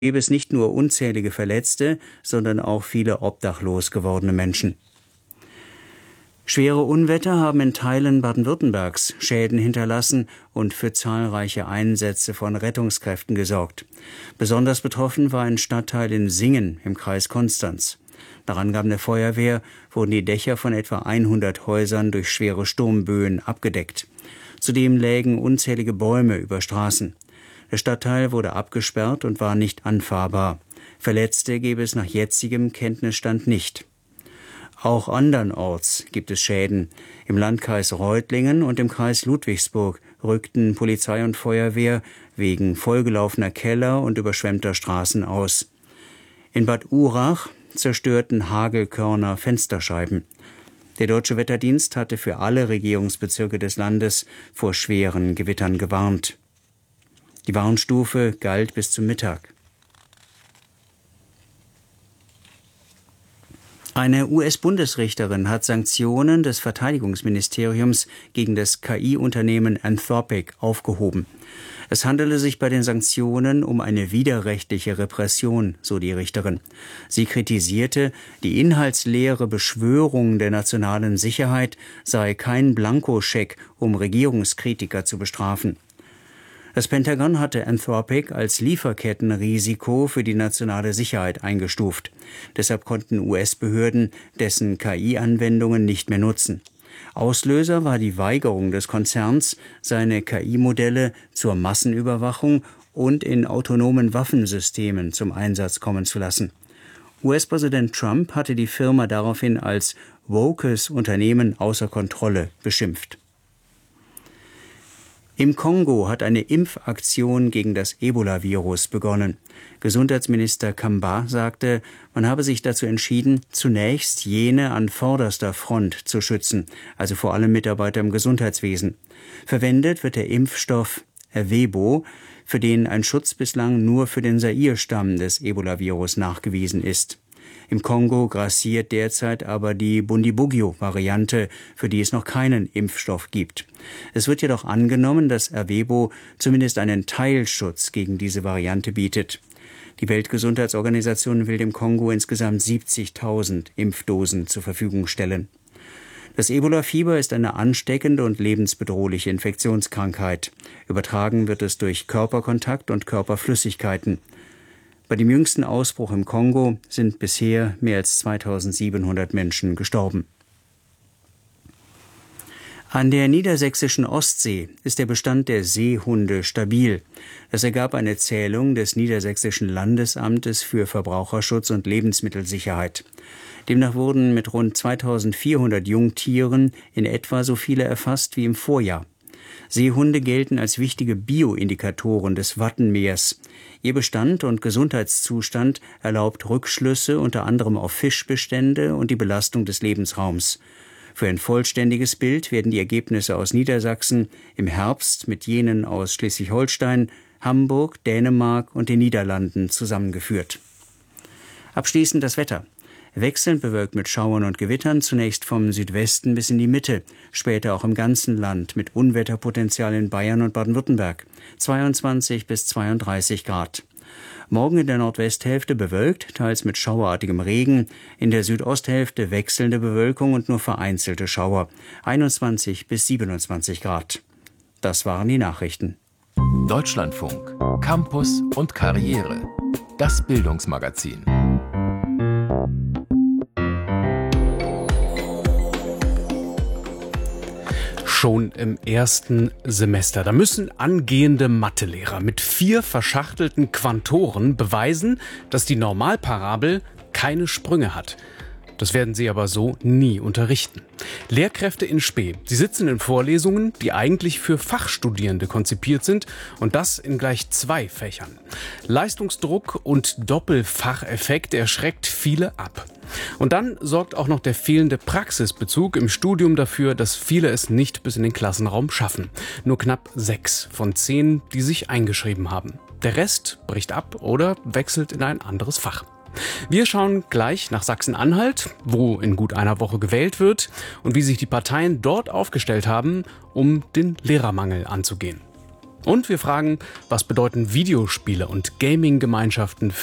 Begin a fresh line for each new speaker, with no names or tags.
gäbe es nicht nur unzählige Verletzte, sondern auch viele obdachlos gewordene Menschen. Schwere Unwetter haben in Teilen Baden-Württembergs Schäden hinterlassen und für zahlreiche Einsätze von Rettungskräften gesorgt. Besonders betroffen war ein Stadtteil in Singen im Kreis Konstanz. Nach Angaben der Feuerwehr wurden die Dächer von etwa 100 Häusern durch schwere Sturmböen abgedeckt. Zudem lägen unzählige Bäume über Straßen. Der Stadtteil wurde abgesperrt und war nicht anfahrbar. Verletzte gäbe es nach jetzigem Kenntnisstand nicht. Auch andernorts gibt es Schäden. Im Landkreis Reutlingen und im Kreis Ludwigsburg rückten Polizei und Feuerwehr wegen vollgelaufener Keller und überschwemmter Straßen aus. In Bad Urach zerstörten Hagelkörner Fensterscheiben. Der Deutsche Wetterdienst hatte für alle Regierungsbezirke des Landes vor schweren Gewittern gewarnt. Die Warnstufe galt bis zum Mittag. Eine US-Bundesrichterin hat Sanktionen des Verteidigungsministeriums gegen das KI-Unternehmen Anthropic aufgehoben. Es handele sich bei den Sanktionen um eine widerrechtliche Repression, so die Richterin. Sie kritisierte, die inhaltsleere Beschwörung der nationalen Sicherheit sei kein Blankoscheck, um Regierungskritiker zu bestrafen. Das Pentagon hatte Anthropic als Lieferkettenrisiko für die nationale Sicherheit eingestuft. Deshalb konnten US-Behörden dessen KI-Anwendungen nicht mehr nutzen. Auslöser war die Weigerung des Konzerns, seine KI-Modelle zur Massenüberwachung und in autonomen Waffensystemen zum Einsatz kommen zu lassen. US-Präsident Trump hatte die Firma daraufhin als wokes Unternehmen außer Kontrolle beschimpft. Im Kongo hat eine Impfaktion gegen das Ebola-Virus begonnen. Gesundheitsminister Kamba sagte, man habe sich dazu entschieden, zunächst jene an vorderster Front zu schützen, also vor allem Mitarbeiter im Gesundheitswesen. Verwendet wird der Impfstoff Ervebo, für den ein Schutz bislang nur für den Zaire-Stamm des Ebola-Virus nachgewiesen ist. Im Kongo grassiert derzeit aber die Bundibugyo-Variante, für die es noch keinen Impfstoff gibt. Es wird jedoch angenommen, dass Ervebo zumindest einen Teilschutz gegen diese Variante bietet. Die Weltgesundheitsorganisation will dem Kongo insgesamt 70.000 Impfdosen zur Verfügung stellen. Das Ebola-Fieber ist eine ansteckende und lebensbedrohliche Infektionskrankheit. Übertragen wird es durch Körperkontakt und Körperflüssigkeiten. Bei dem jüngsten Ausbruch im Kongo sind bisher mehr als 2.700 Menschen gestorben. An der niedersächsischen Ostsee ist der Bestand der Seehunde stabil. Das ergab eine Zählung des Niedersächsischen Landesamtes für Verbraucherschutz und Lebensmittelsicherheit. Demnach wurden mit rund 2.400 Jungtieren in etwa so viele erfasst wie im Vorjahr. Seehunde gelten als wichtige Bioindikatoren des Wattenmeers. Ihr Bestand und Gesundheitszustand erlaubt Rückschlüsse unter anderem auf Fischbestände und die Belastung des Lebensraums. Für ein vollständiges Bild werden die Ergebnisse aus Niedersachsen im Herbst mit jenen aus Schleswig-Holstein, Hamburg, Dänemark und den Niederlanden zusammengeführt. Abschließend das Wetter. Wechselnd bewölkt mit Schauern und Gewittern, zunächst vom Südwesten bis in die Mitte, später auch im ganzen Land mit Unwetterpotenzial in Bayern und Baden-Württemberg, 22 bis 32 Grad. Morgen in der Nordwesthälfte bewölkt, teils mit schauerartigem Regen, in der Südosthälfte wechselnde Bewölkung und nur vereinzelte Schauer, 21 bis 27 Grad. Das waren die Nachrichten.
Deutschlandfunk, Campus und Karriere. Das Bildungsmagazin.
Schon im ersten Semester. Da müssen angehende Mathelehrer mit 4 verschachtelten Quantoren beweisen, dass die Normalparabel keine Sprünge hat. Das werden sie aber so nie unterrichten. Lehrkräfte in Spe, sie sitzen in Vorlesungen, die eigentlich für Fachstudierende konzipiert sind, und das in gleich 2 Fächern. Leistungsdruck und Doppelfacheffekt erschreckt viele ab. Und dann sorgt auch noch der fehlende Praxisbezug im Studium dafür, dass viele es nicht bis in den Klassenraum schaffen. Nur knapp 6 von 10, die sich eingeschrieben haben. Der Rest bricht ab oder wechselt in ein anderes Fach. Wir schauen gleich nach Sachsen-Anhalt, wo in gut einer Woche gewählt wird und wie sich die Parteien dort aufgestellt haben, um den Lehrermangel anzugehen. Und wir fragen, was bedeuten Videospiele und Gaming-Gemeinschaften